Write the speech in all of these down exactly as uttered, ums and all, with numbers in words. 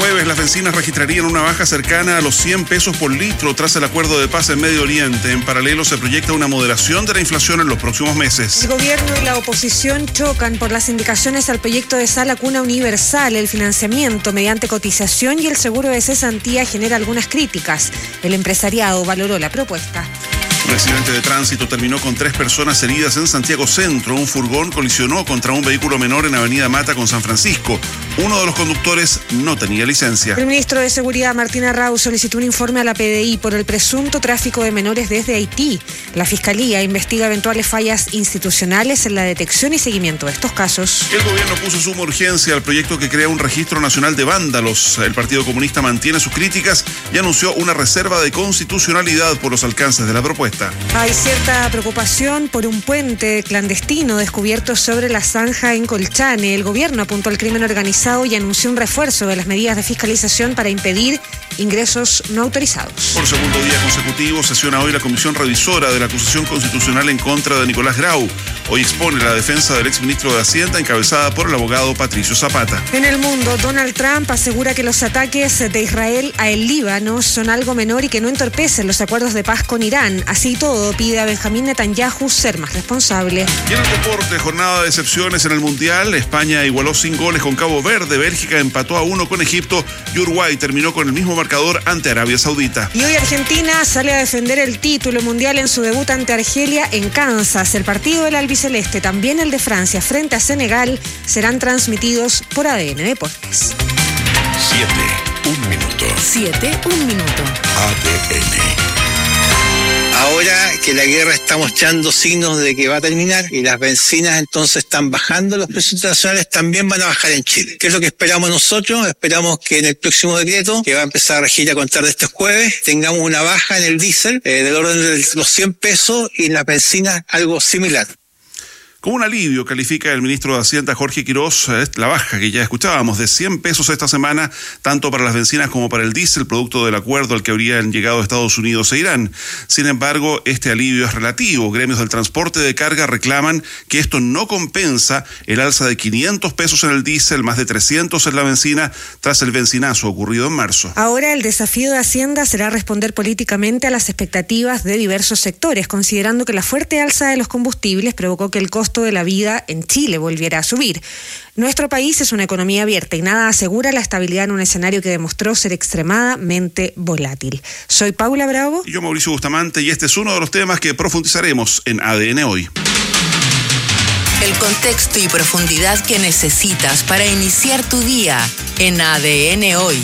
jueves las bencinas registrarían una baja cercana a los cien pesos por litro tras el acuerdo de paz en Medio Oriente. En paralelo se proyecta una moderación de la inflación en los próximos meses. El gobierno y la oposición chocan por las indicaciones al proyecto de Sala Cuna Universal. El financiamiento mediante cotización y el seguro de cesantía genera algunas críticas. El empresariado valoró la propuesta. Un accidente de tránsito terminó con tres personas heridas en Santiago Centro. Un furgón colisionó contra un vehículo menor en Avenida Mata con San Francisco. Uno de los conductores no tenía licencia. El ministro de Seguridad, Martín Arrau, solicitó un informe a la P D I por el presunto tráfico de menores desde Haití. La Fiscalía investiga eventuales fallas institucionales en la detección y seguimiento de estos casos. El gobierno puso suma urgencia al proyecto que crea un registro nacional de vándalos. El Partido Comunista mantiene sus críticas y anunció una reserva de constitucionalidad por los alcances de la propuesta. Hay cierta preocupación por un puente clandestino descubierto sobre la zanja en Colchane. El gobierno apuntó al crimen organizado y anunció un refuerzo de las medidas de fiscalización para impedir ingresos no autorizados. Por segundo día consecutivo sesiona hoy la comisión revisora de la acusación constitucional en contra de Nicolás Grau. Hoy expone la defensa del exministro de Hacienda encabezada por el abogado Patricio Zapata. En el mundo, Donald Trump asegura que los ataques de Israel a el Líbano son algo menor y que no entorpecen los acuerdos de paz con Irán. Así y todo, pide a Benjamín Netanyahu ser más responsable. Y en el deporte, jornada de excepciones en el Mundial. España igualó sin goles con Cabo Verde, Bélgica empató a uno con Egipto y Uruguay terminó con el mismo marcador ante Arabia Saudita. Y hoy Argentina sale a defender el título mundial en su debut ante Argelia en Kansas. El partido del albiceleste, también el de Francia frente a Senegal, serán transmitidos por A D N Deportes. Siete, un minuto. Siete, un minuto. A D N. Ahora que la guerra está mostrando signos de que va a terminar y las bencinas entonces están bajando, los precios internacionales también van a bajar en Chile. ¿Qué es lo que esperamos nosotros? Esperamos que en el próximo decreto, que va a empezar a regir a contar de este jueves, tengamos una baja en el diésel eh, del orden de los cien pesos y en las bencinas algo similar. Como un alivio califica el ministro de Hacienda, Jorge Quirós, la baja que ya escuchábamos de cien pesos esta semana, tanto para las bencinas como para el diésel, producto del acuerdo al que habrían llegado Estados Unidos e Irán. Sin embargo, este alivio es relativo. Gremios del transporte de carga reclaman que esto no compensa el alza de quinientos pesos en el diésel, más de trescientos en la benzina, tras el bencinazo ocurrido en marzo. Ahora el desafío de Hacienda será responder políticamente a las expectativas de diversos sectores, considerando que la fuerte alza de los combustibles provocó que el costo de la vida en Chile volviera a subir. Nuestro país es una economía abierta y nada asegura la estabilidad en un escenario que demostró ser extremadamente volátil. Soy Paula Bravo. Y yo, Mauricio Bustamante, y este es uno de los temas que profundizaremos en A D N Hoy. El contexto y profundidad que necesitas para iniciar tu día en A D N Hoy.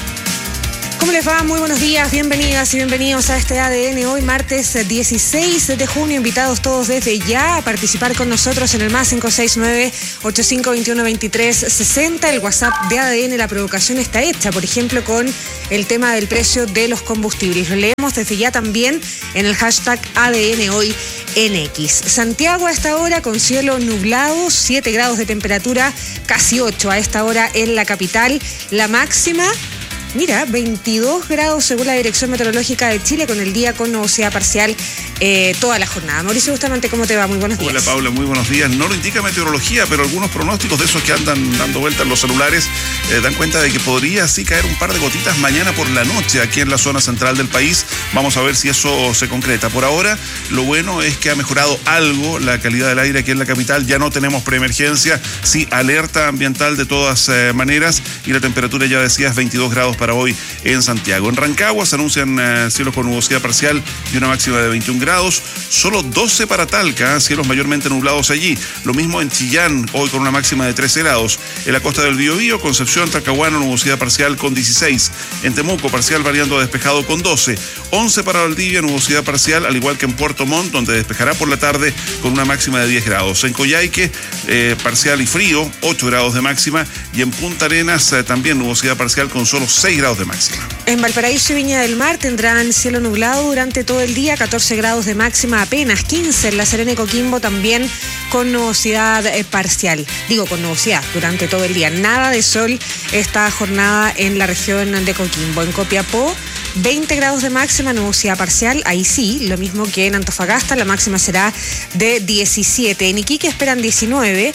¿Cómo les va? Muy buenos días, bienvenidas y bienvenidos a este A D N hoy, martes dieciséis de junio. Invitados todos desde ya a participar con nosotros en el más cinco seis nueve, ocho cinco dos uno, dos tres seis cero. El WhatsApp de A D N, la provocación está hecha, por ejemplo, con el tema del precio de los combustibles. Lo leemos desde ya también en el hashtag A D N hoy en X. Santiago a esta hora con cielo nublado, siete grados de temperatura, casi ocho a esta hora en la capital. La máxima... Mira, veintidós grados según la Dirección Meteorológica de Chile, con el día con nubosidad parcial eh, toda la jornada. Mauricio Bustamante, ¿cómo te va? Muy buenos días. Hola, Paula, muy buenos días. No lo indica meteorología, pero algunos pronósticos de esos que andan dando vueltas en los celulares eh, dan cuenta de que podría sí caer un par de gotitas mañana por la noche aquí en la zona central del país. Vamos a ver si eso se concreta. Por ahora, lo bueno es que ha mejorado algo la calidad del aire aquí en la capital. Ya no tenemos preemergencia, sí alerta ambiental de todas eh, maneras, y la temperatura, ya decías, veintidós grados para hoy en Santiago. En Rancagua se anuncian eh, cielos con nubosidad parcial y una máxima de veintiún grados, solo doce para Talca, cielos mayormente nublados allí. Lo mismo en Chillán, hoy con una máxima de trece grados. En la costa del Biobío, Concepción, Talcahuano, nubosidad parcial con dieciséis. En Temuco, parcial variando a despejado con doce. once para Valdivia, nubosidad parcial, al igual que en Puerto Montt, donde despejará por la tarde con una máxima de diez grados. En Coyhaique, eh, parcial y frío, ocho grados de máxima. Y en Punta Arenas, eh, también nubosidad parcial con solo seis grados de máxima. En Valparaíso y Viña del Mar tendrán cielo nublado durante todo el día, catorce grados de máxima, apenas quince en La Serena y Coquimbo, también con nubosidad eh, parcial. Digo, con nubosidad durante todo el día. Nada de sol esta jornada en la región de Coquimbo. En Copiapó, veinte grados de máxima, nubosidad parcial, ahí sí, lo mismo que en Antofagasta, la máxima será de diecisiete. En Iquique esperan diecinueve.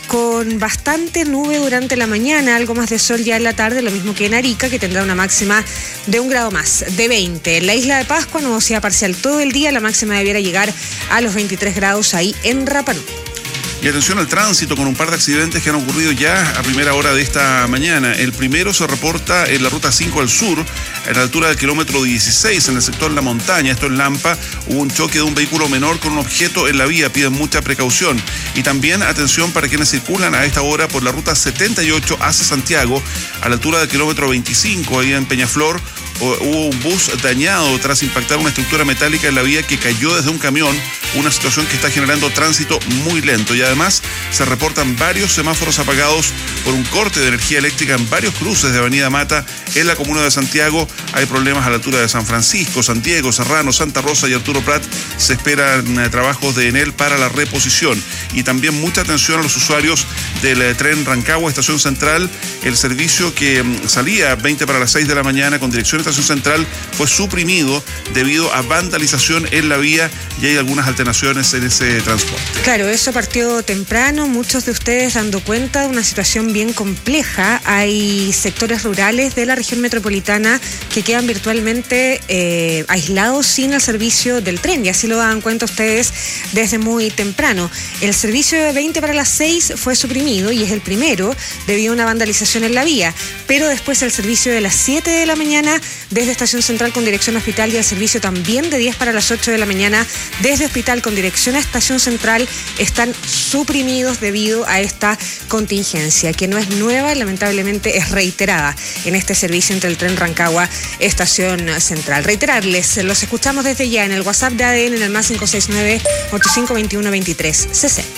con bastante nube durante la mañana, algo más de sol ya en la tarde, lo mismo que en Arica, que tendrá una máxima de un grado más, de veinte. En la isla de Pascua, nubosidad parcial todo el día, la máxima debiera llegar a los veintitrés grados ahí en Rapa Nui. Y atención al tránsito con un par de accidentes que han ocurrido ya a primera hora de esta mañana. El primero se reporta en la ruta cinco al sur, a la altura del kilómetro dieciséis, en el sector La Montaña, esto en Lampa. Hubo un choque de un vehículo menor con un objeto en la vía, piden mucha precaución. Y también atención para quienes circulan a esta hora por la ruta setenta y ocho hacia Santiago, a la altura del kilómetro veinticinco, ahí en Peñaflor. Hubo un bus dañado tras impactar una estructura metálica en la vía que cayó desde un camión, una situación que está generando tránsito muy lento. Y además se reportan varios semáforos apagados por un corte de energía eléctrica en varios cruces de Avenida Mata en la comuna de Santiago. Hay problemas a la altura de San Francisco, San Diego, Serrano, Santa Rosa y Arturo Prat. Se esperan eh, trabajos de Enel para la reposición. Y también mucha atención a los usuarios del eh, tren Rancagua, Estación Central. El servicio que mm, salía veinte para las seis de la mañana con dirección a Estación Central fue suprimido debido a vandalización en la vía y hay algunas alteraciones en ese transporte. Claro, eso partió temprano, muchos de ustedes dando cuenta de una situación bien compleja. Hay sectores rurales de la región metropolitana que quedan virtualmente eh, aislados sin el servicio del tren, y así lo dan cuenta ustedes desde muy temprano. El servicio de veinte para las seis fue suprimido y es el primero debido a una vandalización en la vía, pero después el servicio de las siete de la mañana desde Estación Central con dirección a Hospital y el servicio también de diez para las ocho de la mañana desde Hospital con dirección a Estación Central están suprimidos debido a esta contingencia, que no es nueva, lamentablemente es reiterada en este servicio entre el tren Rancagua Estación Central. Reiterarles, los escuchamos desde ya en el WhatsApp de A D N en el más cinco seis nueve, ocho cinco dos uno, dos tres seis cero.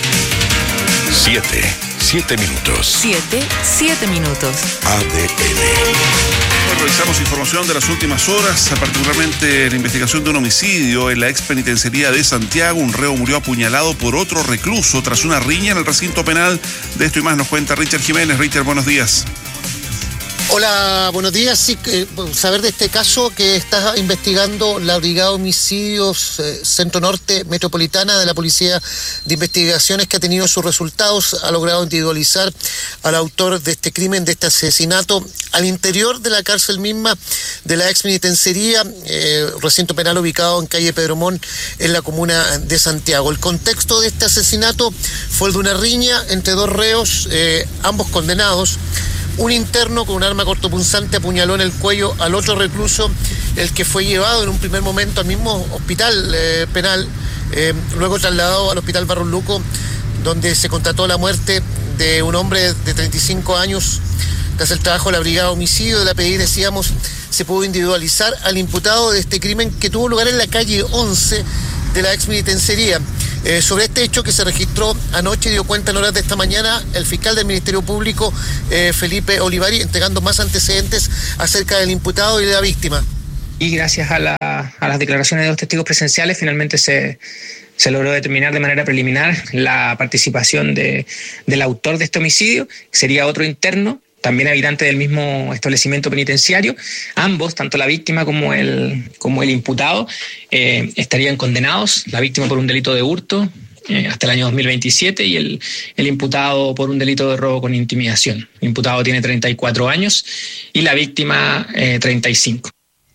Siete, siete minutos. Siete, siete minutos. A D N. Revisamos información de las últimas horas, particularmente la investigación de un homicidio en la ex penitenciaría de Santiago. Un reo murió apuñalado por otro recluso tras una riña en el recinto penal. De esto y más nos cuenta Richard Jiménez. Richard, buenos días. Hola, buenos días. Sí, eh, saber de este caso que está investigando la Brigada de Homicidios eh, Centro Norte Metropolitana de la Policía de Investigaciones, que ha tenido sus resultados, ha logrado individualizar al autor de este crimen, de este asesinato, al interior de la cárcel misma de la ex penitenciaría, eh, recinto penal ubicado en calle Pedro Montt, en la comuna de Santiago. El contexto de este asesinato fue el de una riña entre dos reos, eh, ambos condenados. Un interno con un arma cortopunzante apuñaló en el cuello al otro recluso, el que fue llevado en un primer momento al mismo hospital eh, penal, eh, luego trasladado al hospital Barros Luco, donde se constató la muerte de un hombre de treinta y cinco años. Tras el trabajo de la Brigada de Homicidio de la P D I, decíamos, se pudo individualizar al imputado de este crimen que tuvo lugar en la calle once de la ex penitenciaría. Eh, sobre este hecho que se registró anoche, dio cuenta en horas de esta mañana el fiscal del Ministerio Público, eh, Felipe Olivari, entregando más antecedentes acerca del imputado y de la víctima. Y gracias a, la, a las declaraciones de los testigos presenciales, finalmente se, se logró determinar de manera preliminar la participación de, del autor de este homicidio, que sería otro interno, también habitante del mismo establecimiento penitenciario. Ambos, tanto la víctima como el, como el imputado, eh, estarían condenados. La víctima por un delito de hurto eh, hasta el año dos mil veintisiete y el, el imputado por un delito de robo con intimidación. El imputado tiene treinta y cuatro años y la víctima eh, treinta y cinco.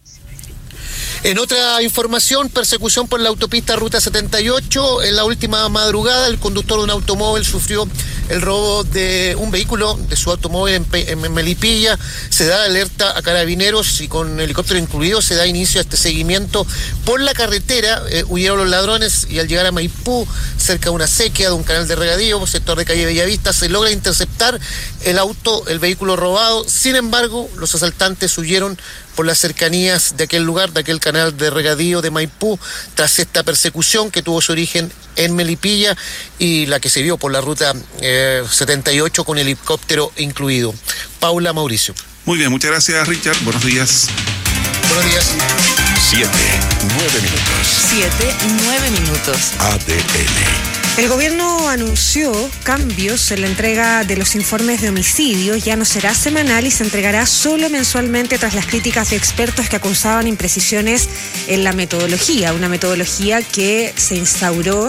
En otra información, persecución por la autopista Ruta setenta y ocho. En la última madrugada, el conductor de un automóvil sufrió el robo de un vehículo de su automóvil en, Pe- en Melipilla. Se da alerta a carabineros y con helicóptero incluido se da inicio a este seguimiento por la carretera. Eh, huyeron los ladrones y al llegar a Maipú, cerca de una sequía, de un canal de regadío, sector de calle Bellavista, se logra interceptar el auto, el vehículo robado. Sin embargo, los asaltantes huyeron por las cercanías de aquel lugar, de aquel canal de regadío de Maipú, tras esta persecución que tuvo su origen en Melipilla y la que se vio por la ruta eh, setenta y ocho con helicóptero incluido. Paula, Mauricio. Muy bien, muchas gracias, Richard. Buenos días. Buenos días. Siete, nueve minutos. Siete, nueve minutos. A D N. El gobierno anunció cambios en la entrega de los informes de homicidios. Ya no será semanal y se entregará solo mensualmente tras las críticas de expertos que acusaban imprecisiones en la metodología. Una metodología que se instauró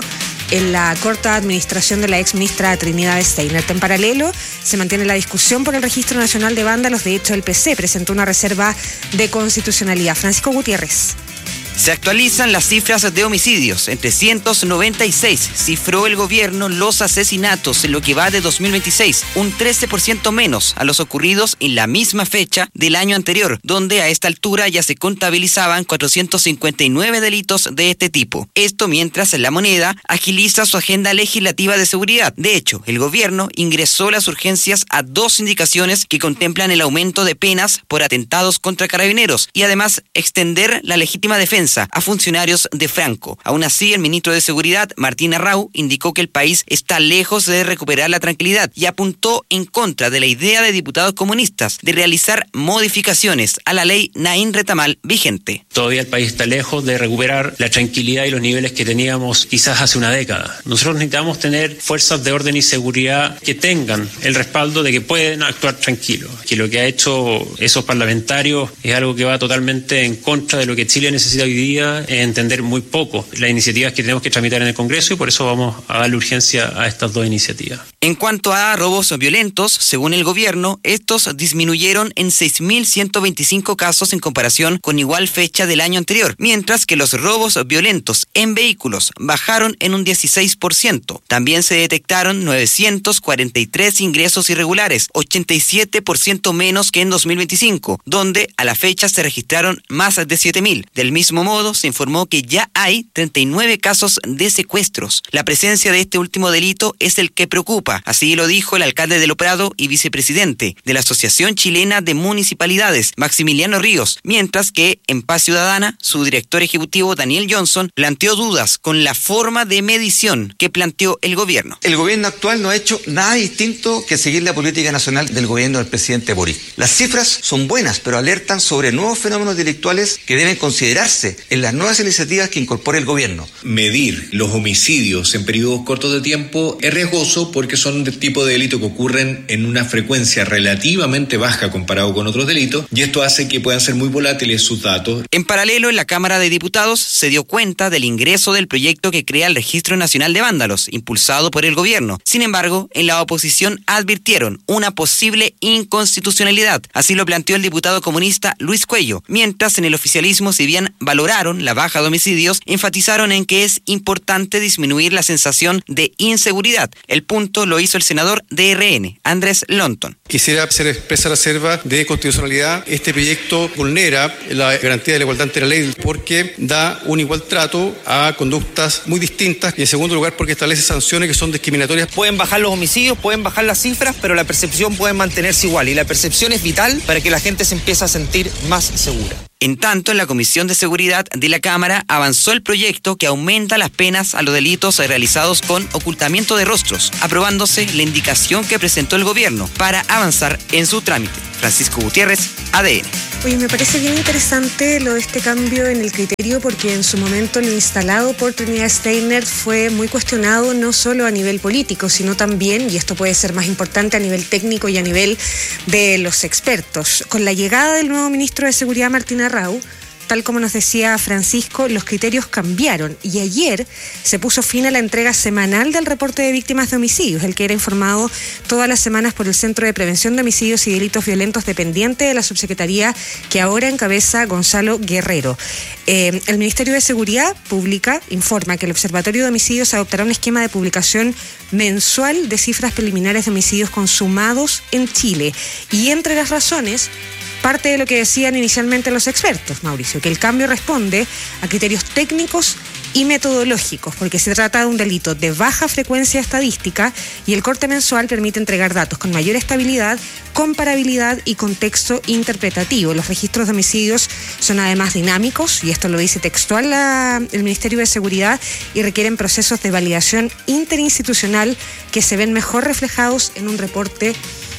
en la corta administración de la ex ministra Trinidad Steiner. En paralelo, se mantiene la discusión por el Registro Nacional de Vándalos. De hecho, el P C presentó una reserva de constitucionalidad. Francisco Gutiérrez. Se actualizan las cifras de homicidios. En trescientos noventa y seis cifró el gobierno los asesinatos en lo que va de dos mil veintiséis, un trece por ciento menos a los ocurridos en la misma fecha del año anterior, donde a esta altura ya se contabilizaban cuatrocientos cincuenta y nueve delitos de este tipo. Esto mientras La Moneda agiliza su agenda legislativa de seguridad. De hecho, el gobierno ingresó las urgencias a dos indicaciones que contemplan el aumento de penas por atentados contra carabineros y además extender la legítima defensa a funcionarios de Franco. Aún así, el ministro de Seguridad, Martín Arrau, indicó que el país está lejos de recuperar la tranquilidad y apuntó en contra de la idea de diputados comunistas de realizar modificaciones a la ley Naín Retamal vigente. Todavía el país está lejos de recuperar la tranquilidad y los niveles que teníamos quizás hace una década. Nosotros necesitamos tener fuerzas de orden y seguridad que tengan el respaldo de que pueden actuar tranquilos, que lo que ha hecho esos parlamentarios es algo que va totalmente en contra de lo que Chile necesita hoy día, es entender muy poco las iniciativas que tenemos que tramitar en el Congreso y por eso vamos a darle urgencia a estas dos iniciativas. En cuanto a robos violentos, según el gobierno, estos disminuyeron en seis mil ciento veinticinco casos en comparación con igual fecha del año anterior, mientras que los robos violentos en vehículos bajaron en un dieciséis por ciento. También se detectaron novecientos cuarenta y tres ingresos irregulares, ochenta y siete por ciento menos que en dos mil veinticinco, donde a la fecha se registraron más de siete mil. Del mismo modo, se informó que ya hay treinta y nueve casos de secuestros. La presencia de este último delito es el que preocupa. Así lo dijo el alcalde de Loprado y vicepresidente de la Asociación Chilena de Municipalidades, Maximiliano Ríos, mientras que en Paz Ciudadana, su director ejecutivo, Daniel Johnson, planteó dudas con la forma de medición que planteó el gobierno. El gobierno actual no ha hecho nada distinto que seguir la política nacional del gobierno del presidente Boric. Las cifras son buenas, pero alertan sobre nuevos fenómenos delictuales que deben considerarse en las nuevas iniciativas que incorpore el gobierno. Medir los homicidios en periodos cortos de tiempo es riesgoso porque son del tipo de delito que ocurren en una frecuencia relativamente baja comparado con otros delitos y esto hace que puedan ser muy volátiles sus datos. En paralelo, en la Cámara de Diputados se dio cuenta del ingreso del proyecto que crea el Registro Nacional de Vándalos, impulsado por el gobierno. Sin embargo, en la oposición advirtieron una posible inconstitucionalidad. Así lo planteó el diputado comunista Luis Cuello, mientras en el oficialismo, si bien valoraron la baja de homicidios, enfatizaron en que es importante disminuir la sensación de inseguridad. El punto lo hizo el senador de R N, Andrés Lonton. Quisiera hacer expresa reserva de constitucionalidad. Este proyecto vulnera la garantía de la igualdad ante la ley porque da un igual trato a conductas muy distintas y en segundo lugar porque establece sanciones que son discriminatorias. Pueden bajar los homicidios, pueden bajar las cifras, pero la percepción puede mantenerse igual y la percepción es vital para que la gente se empiece a sentir más segura. En tanto, en la Comisión de Seguridad de la Cámara avanzó el proyecto que aumenta las penas a los delitos realizados con ocultamiento de rostros, aprobándose la indicación que presentó el gobierno para avanzar en su trámite. Francisco Gutiérrez, A D N. Oye, me parece bien interesante lo de este cambio en el criterio porque en su momento lo instalado por Trinidad Steiner fue muy cuestionado no solo a nivel político, sino también, y esto puede ser más importante, a nivel técnico y a nivel de los expertos. Con la llegada del nuevo ministro de Seguridad, Martín Arrau, tal como nos decía Francisco, los criterios cambiaron y ayer se puso fin a la entrega semanal del reporte de víctimas de homicidios, el que era informado todas las semanas por el Centro de Prevención de Homicidios y Delitos Violentos dependiente de la subsecretaría que ahora encabeza Gonzalo Guerrero. Eh, el Ministerio de Seguridad Pública informa que el Observatorio de Homicidios adoptará un esquema de publicación mensual de cifras preliminares de homicidios consumados en Chile y entre las razones, parte de lo que decían inicialmente los expertos, Mauricio, que el cambio responde a criterios técnicos y metodológicos, porque se trata de un delito de baja frecuencia estadística y el corte mensual permite entregar datos con mayor estabilidad, comparabilidad y contexto interpretativo. Los registros de homicidios son además dinámicos, y esto lo dice textual la, el Ministerio de Seguridad, y requieren procesos de validación interinstitucional que se ven mejor reflejados en un reporte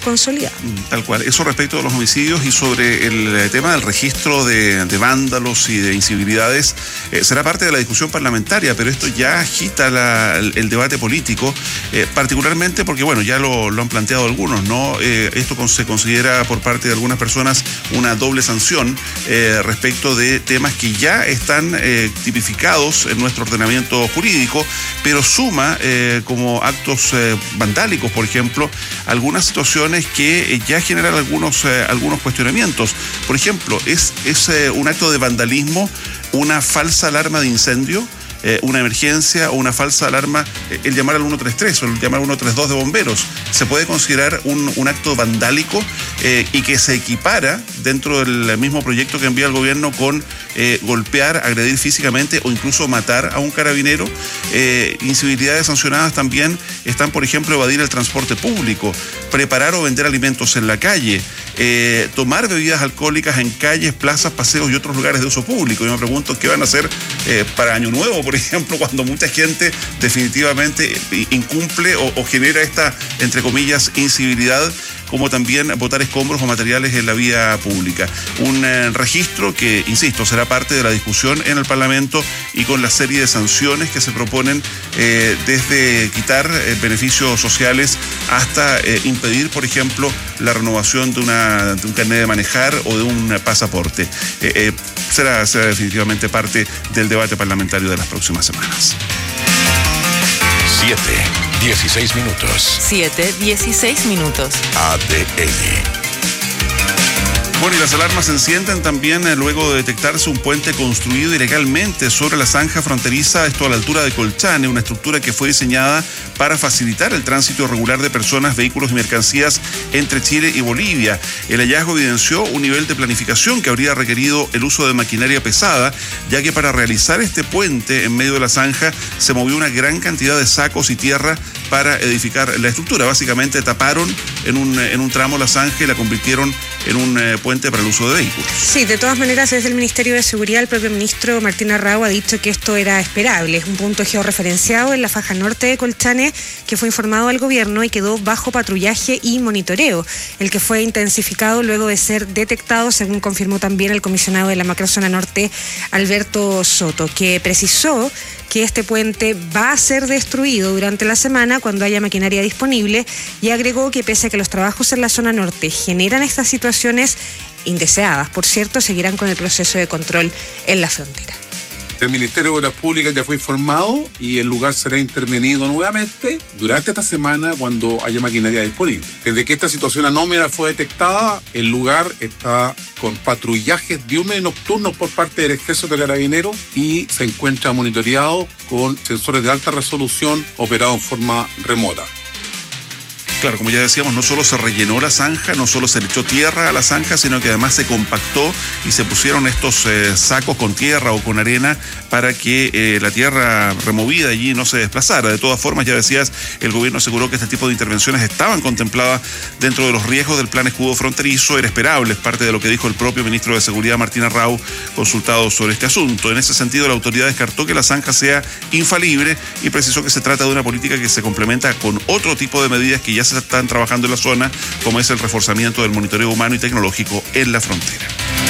consolidado. Tal cual. Eso respecto de los homicidios y sobre el tema del registro de, de vándalos y de incivilidades, eh, será parte de la discusión parlamentaria, pero esto ya agita la, el, el debate político, eh, particularmente porque, bueno, ya lo, lo han planteado algunos, ¿no? Eh, esto con, se considera por parte de algunas personas una doble sanción eh, respecto de temas que ya están eh, tipificados en nuestro ordenamiento jurídico, pero suma eh, como actos eh, vandálicos, por ejemplo, algunas situaciones que eh, ya generan algunos, eh, algunos cuestionamientos. Por ejemplo, ¿es, es eh, un acto de vandalismo una falsa alarma de incendio? Eh, una emergencia o una falsa alarma, eh, el llamar al uno tres tres o el llamar al uno tres dos de bomberos, se puede considerar un, un acto vandálico eh, y que se equipara dentro del mismo proyecto que envía el gobierno con eh, golpear, agredir físicamente o incluso matar a un carabinero. Eh, incivilidades sancionadas también están, por ejemplo, evadir el transporte público, preparar o vender alimentos en la calle, eh, tomar bebidas alcohólicas en calles, plazas, paseos y otros lugares de uso público. Yo me pregunto qué van a hacer eh, para Año Nuevo, por ejemplo, cuando mucha gente definitivamente incumple o, o genera esta, entre comillas, incivilidad, como también botar escombros o materiales en la vía pública. Un eh, registro que, insisto, será parte de la discusión en el Parlamento y con la serie de sanciones que se proponen eh, desde quitar eh, beneficios sociales hasta eh, impedir, por ejemplo, la renovación de, una, de un carnet de manejar o de un pasaporte. Eh, eh, será, será definitivamente parte del debate parlamentario de las próximas semanas. siete, dieciséis minutos. siete, dieciséis minutos. A D N. Bueno, y las alarmas se encienden también eh, luego de detectarse un puente construido ilegalmente sobre la zanja fronteriza, esto a la altura de Colchane, una estructura que fue diseñada para facilitar el tránsito regular de personas, vehículos y mercancías entre Chile y Bolivia. El hallazgo evidenció un nivel de planificación que habría requerido el uso de maquinaria pesada, ya que para realizar este puente en medio de la zanja se movió una gran cantidad de sacos y tierra para edificar la estructura. Básicamente taparon en un, en un tramo la zanja y la convirtieron en un eh, puente para el uso de vehículos. Sí, de todas maneras, desde el Ministerio de Seguridad, el propio ministro Martín Arrau ha dicho que esto era esperable. Es un punto georreferenciado en la faja norte de Colchane que fue informado al gobierno y quedó bajo patrullaje y monitoreo, el que fue intensificado luego de ser detectado, según confirmó también el comisionado de la macrozona norte, Alberto Soto, que precisó que este puente va a ser destruido durante la semana cuando haya maquinaria disponible, y agregó que pese a que los trabajos en la zona norte generan estas situaciones indeseadas, por cierto, seguirán con el proceso de control en la frontera. El Ministerio de Obras Públicas ya fue informado y el lugar será intervenido nuevamente durante esta semana cuando haya maquinaria disponible. Desde que esta situación anómala fue detectada, el lugar está con patrullajes diurnos y nocturnos por parte del Ejército de Carabineros y se encuentra monitoreado con sensores de alta resolución operados en forma remota. Claro, como ya decíamos, no solo se rellenó la zanja, no solo se le echó tierra a la zanja, sino que además se compactó y se pusieron estos eh, sacos con tierra o con arena para que eh, la tierra removida allí no se desplazara. De todas formas, ya decías, el gobierno aseguró que este tipo de intervenciones estaban contempladas dentro de los riesgos del plan escudo fronterizo, era esperable, es parte de lo que dijo el propio ministro de Seguridad, Martín Arrau, consultado sobre este asunto. En ese sentido, la autoridad descartó que la zanja sea infalible y precisó que se trata de una política que se complementa con otro tipo de medidas que ya se están trabajando en la zona, como es el reforzamiento del monitoreo humano y tecnológico en la frontera.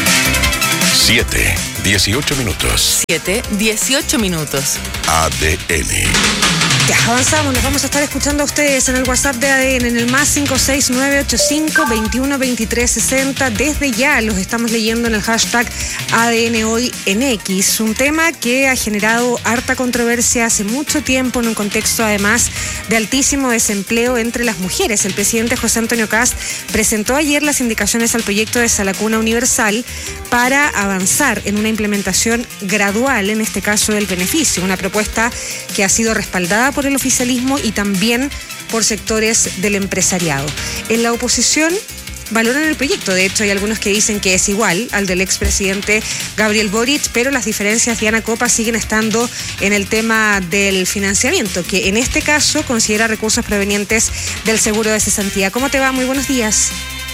siete, dieciocho minutos. siete, dieciocho minutos. A D N. Ya, avanzamos, nos vamos a estar escuchando a ustedes en el WhatsApp de A D N, en el más cinco seis nueve ocho cinco, veintiuno, veintitrés, sesenta. Desde ya los estamos leyendo en el hashtag A D N Hoy en X, un tema que ha generado harta controversia hace mucho tiempo en un contexto además de altísimo desempleo entre las mujeres. El presidente José Antonio Kast presentó ayer las indicaciones al proyecto de Salacuna Universal para avanzar en una implementación gradual, en este caso del beneficio, una propuesta que ha sido respaldada por el oficialismo y también por sectores del empresariado. En la oposición valoran el proyecto, de hecho hay algunos que dicen que es igual al del expresidente Gabriel Boric, pero las diferencias, Diana Copa, siguen estando en el tema del financiamiento, que en este caso considera recursos provenientes del seguro de cesantía. ¿Cómo te va? Muy buenos días.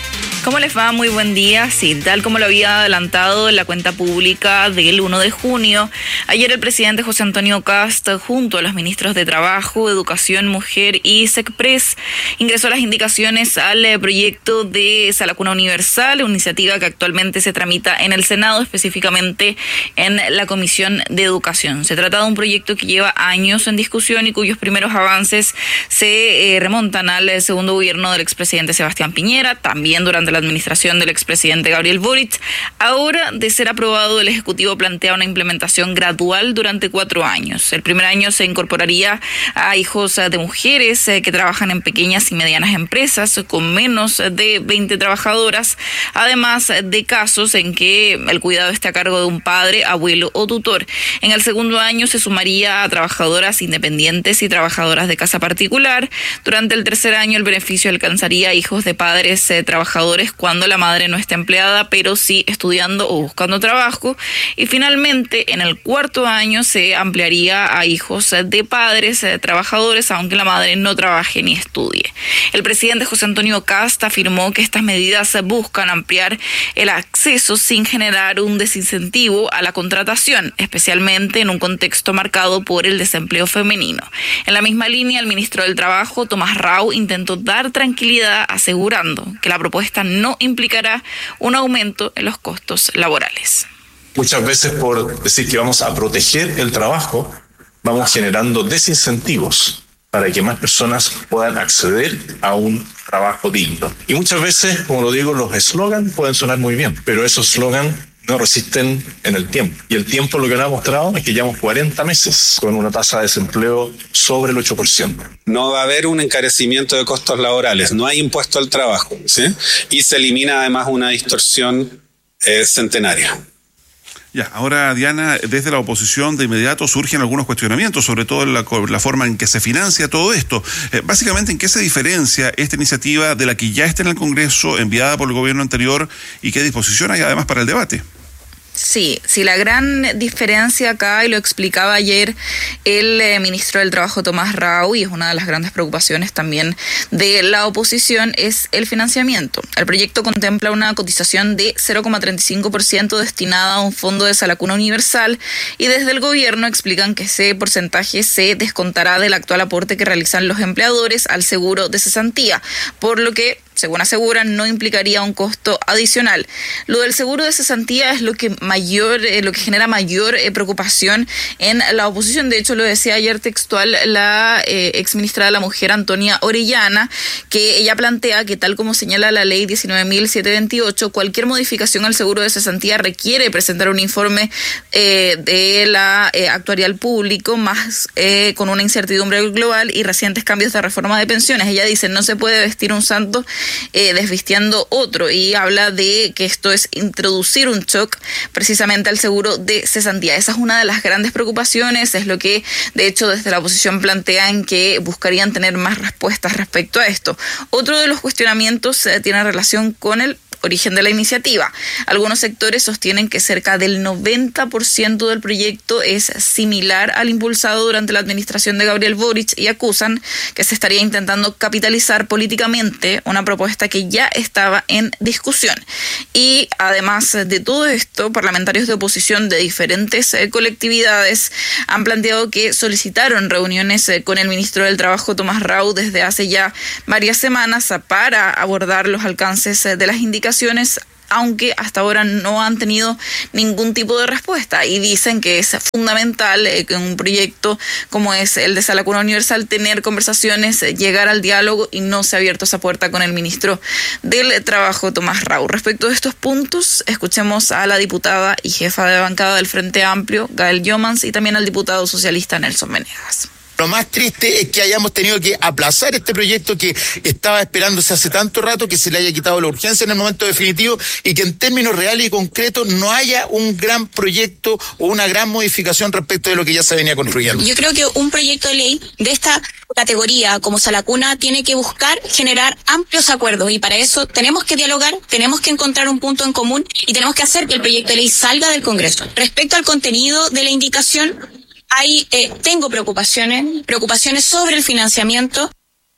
¿Cómo les va? Muy buen día. Sí, tal como lo había adelantado en la cuenta pública del uno de junio, ayer el presidente José Antonio Kast, junto a los ministros de Trabajo, Educación, Mujer y SECPRES, ingresó las indicaciones al proyecto de Salacuna Universal, una iniciativa que actualmente se tramita en el Senado, específicamente en la Comisión de Educación. Se trata de un proyecto que lleva años en discusión y cuyos primeros avances se eh, remontan al segundo gobierno del expresidente Sebastián Piñera, también durante la administración del expresidente Gabriel Boric. Ahora, de ser aprobado, el Ejecutivo plantea una implementación gradual durante cuatro años. El primer año se incorporaría a hijos de mujeres que trabajan en pequeñas y medianas empresas con menos de veinte trabajadoras, además de casos en que el cuidado esté a cargo de un padre, abuelo o tutor. En el segundo año se sumaría a trabajadoras independientes y trabajadoras de casa particular. Durante el tercer año el beneficio alcanzaría a hijos de padres eh, trabajadores cuando la madre no esté empleada, pero sí estudiando o buscando trabajo. Y finalmente, en el cuarto año se ampliaría a hijos de padres eh, trabajadores, aunque la madre no trabaje ni estudie. El presidente José Antonio Kast afirmó que estas medidas buscan ampliar el acceso sin generar un desincentivo a la contratación, especialmente en un contexto marcado por el desempleo femenino. En la misma línea, el ministro del Trabajo, Tomás Rau, intentó dar tranquilidad asegurando que la propuesta no implicará un aumento en los costos laborales. Muchas veces, por decir que vamos a proteger el trabajo, vamos generando desincentivos para que más personas puedan acceder a un trabajo digno. Y muchas veces, como lo digo, los eslogans pueden sonar muy bien, pero esos eslogans no resisten en el tiempo. Y el tiempo lo que nos ha mostrado es que llevamos cuarenta meses con una tasa de desempleo sobre el ocho por ciento. No va a haber un encarecimiento de costos laborales, no hay impuesto al trabajo, ¿sí? Y se elimina además una distorsión eh, centenaria. Ya, ahora, Diana, desde la oposición de inmediato surgen algunos cuestionamientos, sobre todo en la, la forma en que se financia todo esto. Eh, básicamente, ¿en qué se diferencia esta iniciativa de la que ya está en el Congreso, enviada por el gobierno anterior, y qué disposición hay además para el debate? Sí, sí, la gran diferencia acá, y lo explicaba ayer el eh, ministro del Trabajo Tomás Rau, y es una de las grandes preocupaciones también de la oposición, es el financiamiento. El proyecto contempla una cotización de cero coma treinta y cinco por ciento destinada a un fondo de Salacuna Universal, y desde el gobierno explican que ese porcentaje se descontará del actual aporte que realizan los empleadores al seguro de cesantía, por lo que, según aseguran, no implicaría un costo adicional. Lo del seguro de cesantía es lo que mayor, eh, lo que genera mayor eh, preocupación en la oposición. De hecho, lo decía ayer textual la eh, exministra de la Mujer, Antonia Orellana, que ella plantea que, tal como señala la ley diecinueve mil setecientos veintiocho, cualquier modificación al seguro de cesantía requiere presentar un informe eh, de la eh, actuarial público, más eh, con una incertidumbre global y recientes cambios de reforma de pensiones. Ella dice, no se puede vestir un santo Eh, desvistiendo otro, y habla de que esto es introducir un shock precisamente al seguro de cesantía. Esa es una de las grandes preocupaciones, es lo que de hecho desde la oposición plantean que buscarían tener más respuestas respecto a esto. Otro de los cuestionamientos eh, tiene relación con el origen de la iniciativa. Algunos sectores sostienen que cerca del noventa por ciento del proyecto es similar al impulsado durante la administración de Gabriel Boric y acusan que se estaría intentando capitalizar políticamente una propuesta que ya estaba en discusión. Y además de todo esto, parlamentarios de oposición de diferentes eh, colectividades han planteado que solicitaron reuniones eh, con el ministro del Trabajo, Tomás Rau, desde hace ya varias semanas para abordar los alcances eh, de las indicaciones, aunque hasta ahora no han tenido ningún tipo de respuesta, y dicen que es fundamental eh, que un proyecto como es el de Salacuna Universal tener conversaciones, eh, llegar al diálogo, y no se ha abierto esa puerta con el ministro del Trabajo, Tomás Rau. Respecto de estos puntos, escuchemos a la diputada y jefa de bancada del Frente Amplio, Gael Jomans, y también al diputado socialista Nelson Venegas. Lo más triste es que hayamos tenido que aplazar este proyecto que estaba esperándose hace tanto rato, que se le haya quitado la urgencia en el momento definitivo, y que en términos reales y concretos no haya un gran proyecto o una gran modificación respecto de lo que ya se venía construyendo. Yo creo que un proyecto de ley de esta categoría como Salacuna tiene que buscar generar amplios acuerdos, y para eso tenemos que dialogar, tenemos que encontrar un punto en común y tenemos que hacer que el proyecto de ley salga del Congreso. Respecto al contenido de la indicación, Hay, eh, tengo preocupaciones, preocupaciones sobre el financiamiento.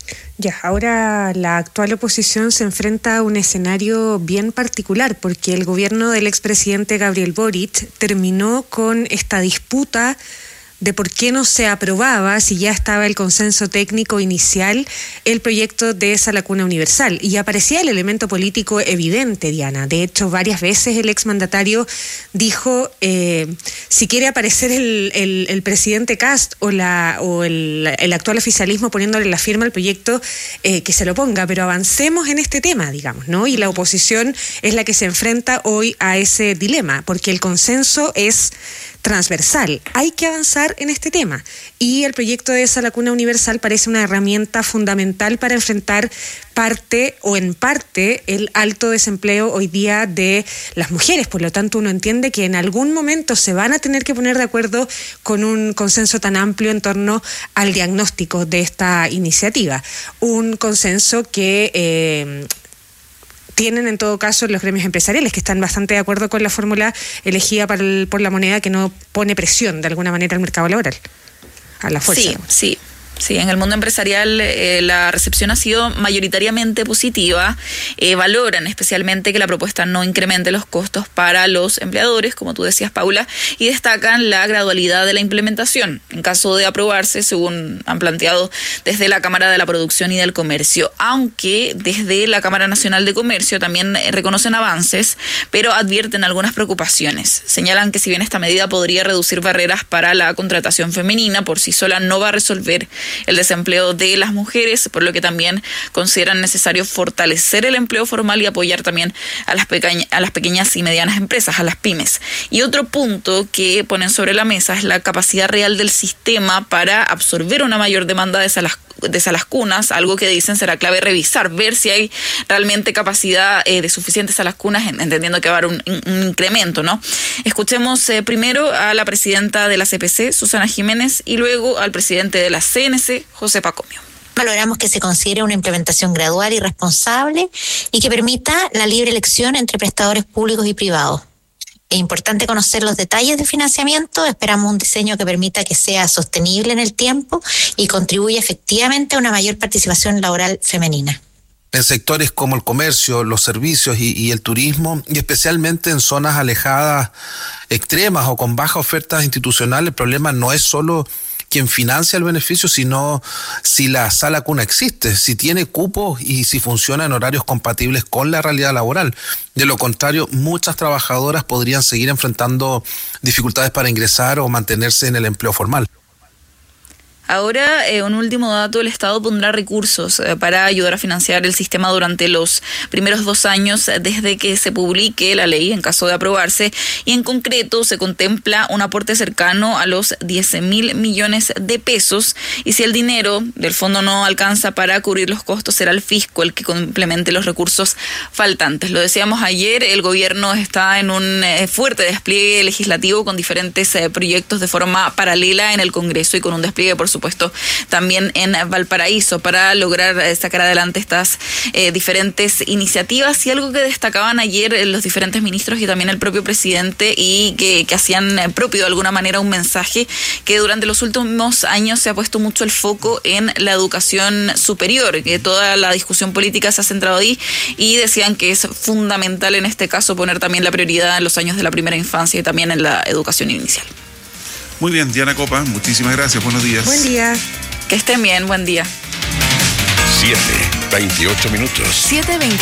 Ya, ahora la actual oposición se enfrenta a un escenario bien particular porque el gobierno del expresidente Gabriel Boric terminó con esta disputa de por qué no se aprobaba, si ya estaba el consenso técnico inicial, el proyecto de Sala Cuna Universal. Y aparecía el elemento político evidente, Diana. De hecho, varias veces el exmandatario dijo, eh, si quiere aparecer el, el, el presidente Kast o, la, o el, el actual oficialismo poniéndole la firma al proyecto, eh, que se lo ponga, pero avancemos en este tema, digamos, ¿no? Y la oposición es la que se enfrenta hoy a ese dilema, porque el consenso es transversal. Hay que avanzar en este tema y el proyecto de Sala Cuna Universal parece una herramienta fundamental para enfrentar parte o en parte el alto desempleo hoy día de las mujeres. Por lo tanto, uno entiende que en algún momento se van a tener que poner de acuerdo con un consenso tan amplio en torno al diagnóstico de esta iniciativa. Un consenso que eh, tienen en todo caso los gremios empresariales, que están bastante de acuerdo con la fórmula elegida para el, por la moneda, que no pone presión de alguna manera al mercado laboral, a la fuerza. Sí, sí. Sí, en el mundo empresarial eh, la recepción ha sido mayoritariamente positiva. Eh, valoran especialmente que la propuesta no incremente los costos para los empleadores, como tú decías, Paula, y destacan la gradualidad de la implementación en caso de aprobarse, según han planteado desde la Cámara de la Producción y del Comercio, aunque desde la Cámara Nacional de Comercio también reconocen avances, pero advierten algunas preocupaciones. Señalan que si bien esta medida podría reducir barreras para la contratación femenina, por sí sola no va a resolver el desempleo de las mujeres, por lo que también consideran necesario fortalecer el empleo formal y apoyar también a las, pequeña, a las pequeñas y medianas empresas, a las pymes. Y otro punto que ponen sobre la mesa es la capacidad real del sistema para absorber una mayor demanda de salas de salas cunas, algo que dicen será clave revisar, ver si hay realmente capacidad eh, de suficientes salas cunas, entendiendo que va a haber un, un incremento, ¿no? Escuchemos eh, primero a la presidenta de la C P C, Susana Jiménez, y luego al presidente de la C N C, José Pacomio. Valoramos que se considere una implementación gradual y responsable y que permita la libre elección entre prestadores públicos y privados. Es importante conocer los detalles del financiamiento. Esperamos un diseño que permita que sea sostenible en el tiempo y contribuya efectivamente a una mayor participación laboral femenina. En sectores como el comercio, los servicios y, y el turismo, y especialmente en zonas alejadas, extremas o con baja oferta institucional, el problema no es solo quien financia el beneficio, sino si la sala cuna existe, si tiene cupos y si funciona en horarios compatibles con la realidad laboral. De lo contrario, muchas trabajadoras podrían seguir enfrentando dificultades para ingresar o mantenerse en el empleo formal. Ahora, eh, un último dato, el Estado pondrá recursos eh, para ayudar a financiar el sistema durante los primeros dos años eh, desde que se publique la ley en caso de aprobarse, y en concreto se contempla un aporte cercano a los diez mil millones de pesos, y si el dinero del fondo no alcanza para cubrir los costos, será el fisco el que complemente los recursos faltantes. Lo decíamos ayer, el gobierno está en un eh, fuerte despliegue legislativo con diferentes eh, proyectos de forma paralela en el Congreso y con un despliegue, por supuesto, supuesto también en Valparaíso, para lograr sacar adelante estas eh, diferentes iniciativas. Y algo que destacaban ayer los diferentes ministros y también el propio presidente, y que, que hacían propio de alguna manera un mensaje, que durante los últimos años se ha puesto mucho el foco en la educación superior, que toda la discusión política se ha centrado ahí, y decían que es fundamental en este caso poner también la prioridad en los años de la primera infancia y también en la educación inicial. Muy bien, Diana Copa, muchísimas gracias, buenos días. Buen día. Que estén bien, buen día. siete, veintiocho minutos. siete veintiocho.